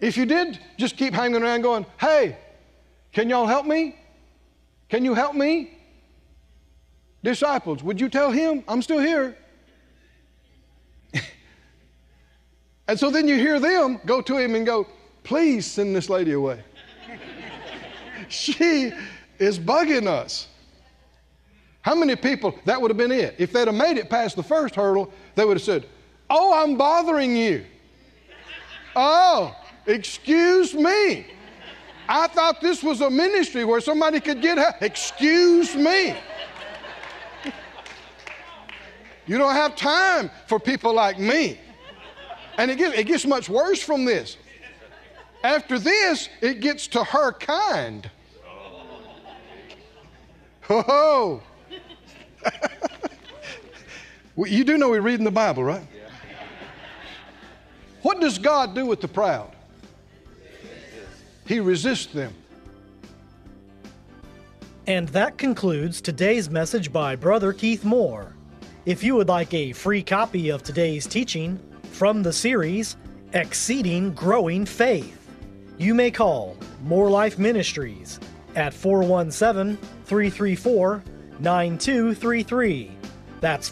If you did just keep hanging around going, hey, can y'all help me? Can you help me? Disciples, would you tell him I'm still here? And so then you hear them go to him and go, please send this lady away. She is bugging us. How many people, that would have been it. If they'd have made it past the first hurdle, they would have said, oh, I'm bothering you. Oh, excuse me. I thought this was a ministry where somebody could get help. Excuse me. You don't have time for people like me. And it gets much worse from this. After this, it gets to her kind. Oh. You do know we read in the Bible, right? What does God do with the proud? He resists them. And that concludes today's message by Brother Keith Moore. If you would like a free copy of today's teaching from the series, Exceeding Growing Faith, you may call More Life Ministries at 417-334-9233. That's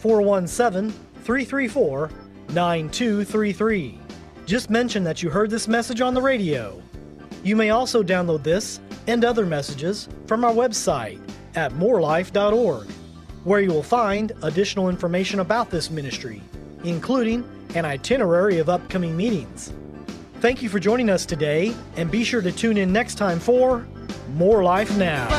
417-334-9233. Just mention that you heard this message on the radio. You may also download this and other messages from our website at morelife.org, where you will find additional information about this ministry, including an itinerary of upcoming meetings. Thank you for joining us today, and be sure to tune in next time for More Life Now.